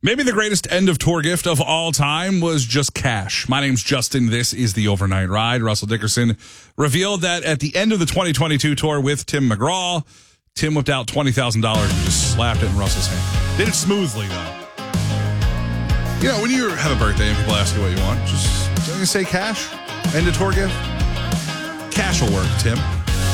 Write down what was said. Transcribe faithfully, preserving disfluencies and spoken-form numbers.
Maybe the greatest end of tour gift of all time was just cash. My name's Justin. This is the Overnight Ride. Russell Dickerson revealed that at the end of the twenty twenty-two tour with Tim McGraw, Tim whipped out twenty thousand dollars and just slapped it in Russell's hand. Did it smoothly, though. You know, when you have a birthday and people ask you what you want, just say cash. End of tour gift. Cash will work, Tim.